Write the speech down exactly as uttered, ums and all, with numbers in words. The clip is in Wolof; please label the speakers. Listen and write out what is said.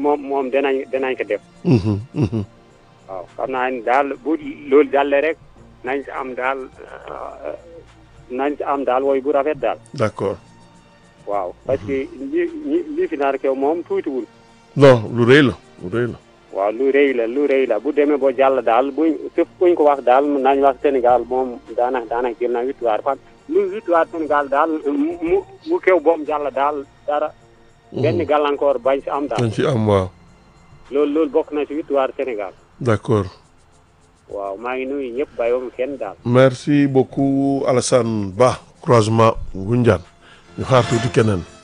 Speaker 1: moom moom danañ danañ ko def.
Speaker 2: Mhm, mhm.
Speaker 1: waaw xam naa ne daal bu loolu jàllee rek nañ si am daal nañ si am daal woy bu rafet daal.
Speaker 2: D'accord.
Speaker 1: waaw parce que li li li fi nar kew moom tuutiwul.
Speaker 2: non lu rëy la lu rëy la.
Speaker 1: waaw lu rëy la lu rëy la bu demee ba jàll daal buñ fépp kuñ ko wax daal nañ wax Sénégal moom daanaka daanaka jël na victoire parce que lu victoire Sénégal daal mu mu kew boom jàll daal dara. benn gàllankoor bañ si am daal.
Speaker 2: dañ ci am waaw.
Speaker 1: loolu loolu bokk na si victoire Sénégal.
Speaker 2: D'accord.
Speaker 1: waaw maa ngi nuyu ñëpp bàyyiwuma kenn daal.
Speaker 2: merci beaucoup Alassane Ba croisement Ngoundiane ñu xaar tuuti keneen.